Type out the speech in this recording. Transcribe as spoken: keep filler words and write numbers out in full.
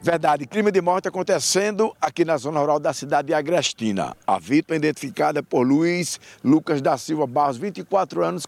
Verdade, crime de morte acontecendo aqui na zona rural da cidade de Agrestina. A vítima é identificada por Luiz Lucas da Silva Barros, vinte e quatro anos,